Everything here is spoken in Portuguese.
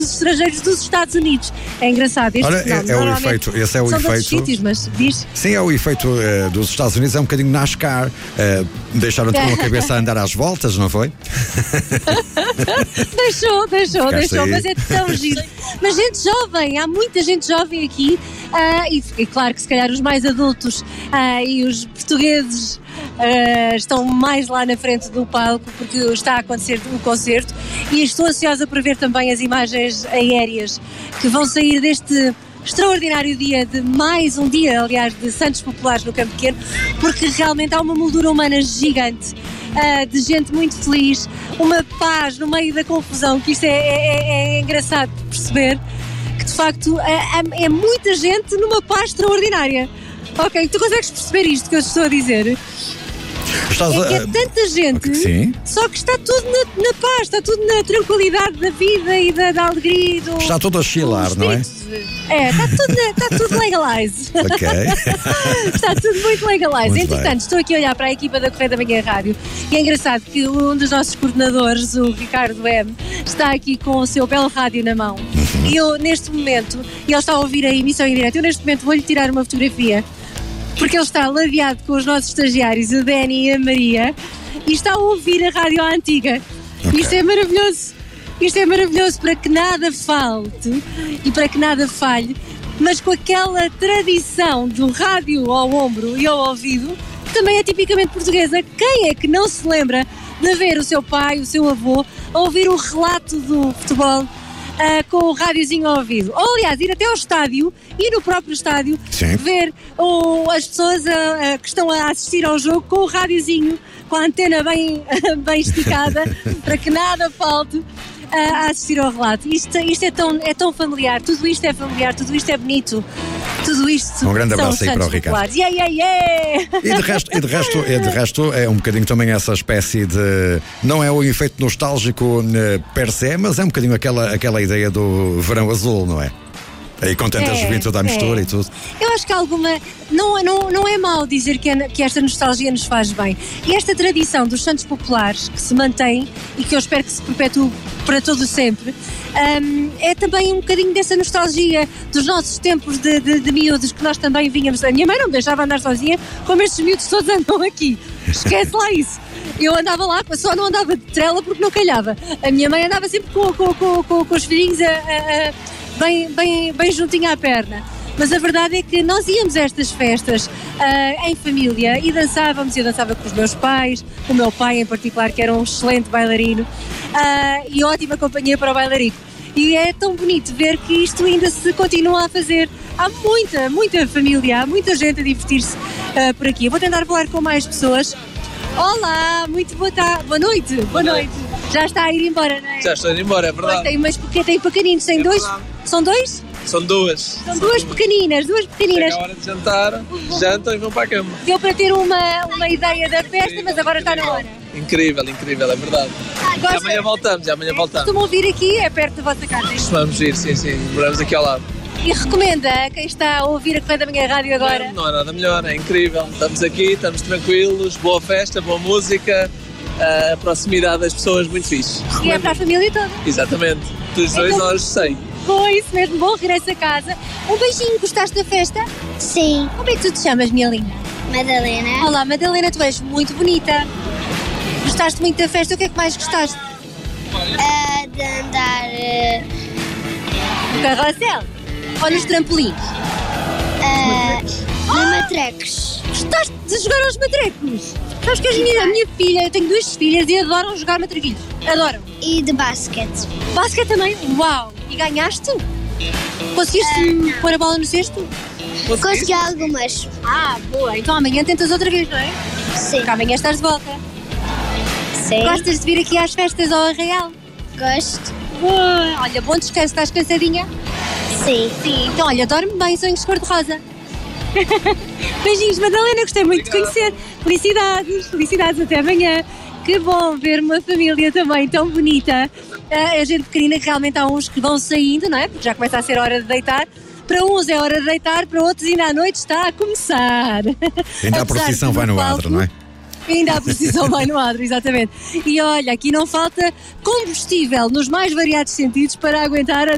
estrangeiros dos Estados Unidos. É engraçado. Este Olha, é o efeito. Esse é o são efeito. de outros sítios, mas diz. Sim, é o efeito dos Estados Unidos, é um bocadinho NASCAR. Deixaram-te com a cabeça a andar às voltas, não foi? Deixou, mas é tão giro. Mas gente jovem, há muita gente jovem aqui, e claro que se calhar os mais adultos e os portugueses estão mais lá na frente do palco porque está a acontecer o concerto, e estou ansiosa por ver também as imagens aéreas que vão sair deste extraordinário dia, de mais um dia, aliás, de Santos Populares no Campo Pequeno, porque realmente há uma moldura humana gigante, de gente muito feliz, uma paz no meio da confusão, que isto é engraçado de perceber, que de facto é muita gente numa paz extraordinária. Ok, tu consegues perceber isto que eu estou a dizer? É tanta gente, sim. Só que está tudo na paz, está tudo na tranquilidade da vida e da alegria e do... Está tudo a oscilar, não é? Está tudo legalized. Ok. Está tudo muito legalized. Muito Entretanto, bem. Estou aqui a olhar para a equipa da Correio da Manhã Rádio e é engraçado que um dos nossos coordenadores, o Ricardo M, está aqui com o seu belo rádio na mão. E eu, neste momento, ele está a ouvir a emissão em direto, eu neste momento vou-lhe tirar uma fotografia, porque ele está ladeado com os nossos estagiários, o Dani e a Maria, e está a ouvir a rádio antiga. Okay. Isto é maravilhoso. Isto é maravilhoso, para que nada falte e para que nada falhe, mas com aquela tradição do rádio ao ombro e ao ouvido, que também é tipicamente portuguesa. Quem é que não se lembra de ver o seu pai, o seu avô, a ouvir o relato do futebol com o rádiozinho ao ouvido? Ou, aliás, ir até ao estádio e no próprio estádio ver as pessoas que estão a assistir ao jogo com o rádiozinho, com a antena bem esticada, para que nada falte a assistir ao relato. Isto é tão familiar, tudo isto é familiar, tudo isto é bonito, tudo isto. Um grande abraço são aí para o Santos Ricardo. Populares. Yeah. E de resto é um bocadinho também essa espécie de... Não é o efeito nostálgico per se, mas é um bocadinho aquela ideia do verão azul, não é? Aí com tanta juventude à mistura e tudo. Eu acho que alguma... Não é mau dizer que esta nostalgia nos faz bem. E esta tradição dos Santos Populares, que se mantém e que eu espero que se perpetue para todo sempre, é também um bocadinho dessa nostalgia dos nossos tempos de miúdos, que nós também vínhamos. A minha mãe não me deixava andar sozinha, como estes miúdos todos andam aqui. Esquece lá isso. Eu andava lá, só não andava de trela porque não calhava. A minha mãe andava sempre com os filhinhos bem juntinho à perna. Mas a verdade é que nós íamos a estas festas em família e dançávamos. Eu dançava com os meus pais, com o meu pai em particular, que era um excelente bailarino, e ótima companhia para o bailarico. E é tão bonito ver que isto ainda se continua a fazer. Há muita família, há muita gente a divertir-se por aqui. Eu vou tentar falar com mais pessoas. Olá, muito boa noite. Já está a ir embora, não é? Já estou a ir embora, é verdade. Tem, mas porque tem pequeninos, tem dois? Verdade. São dois? São duas. São duas pequeninas. Chega a hora de jantar, jantam e vão para a cama. Deu para ter uma ideia da festa, mas agora está na hora. Incrível, é verdade. E amanhã voltamos. Costumam vir aqui, é perto da vossa casa. Costumamos ir, sim, moramos aqui ao lado. E recomenda a quem está a ouvir a Correio da Manhã Rádio agora? Não há nada melhor, é incrível. Estamos aqui, estamos tranquilos, boa festa, boa música, a proximidade das pessoas muito fixe. E é para a família toda? Exatamente, dos dois aos 100. Foi isso mesmo, bom regresso a casa. Um beijinho, gostaste da festa? Sim. Como é que tu te chamas, minha linda? Madalena. Olá, Madalena, tu és muito bonita. Gostaste muito da festa, o que é que mais gostaste? De andar No carrossel? Ou nos trampolins? de matrecos. Gostaste de jogar aos matrecos? Sabes que a minha filha, eu tenho duas filhas e adoram jogar matrequilhos. Adoram. E de basquete. Basquete também? Uau! E ganhaste? Conseguiste pôr a bola no cesto? Consegui algumas. Boa. Então amanhã tentas outra vez, não é? Sim. Porque amanhã estás de volta. Sim. Gostas de vir aqui às festas ao Arraial? Gosto. Boa. Olha, bom descanso. Estás cansadinha? Sim. Sim. Então, olha, dorme bem, sonhos de cor-de-rosa. Beijinhos, Madalena. Gostei muito de conhecer. Felicidades. Até amanhã. Que bom ver uma família também tão bonita. A gente pequenina, que realmente há uns que vão saindo, não é? Porque já começa a ser hora de deitar. Para uns é hora de deitar, para outros ainda à noite está a começar. Ainda a procissão vai no adro, não é? Ainda a procissão vai no adro, exatamente. E olha, aqui não falta combustível nos mais variados sentidos para aguentar a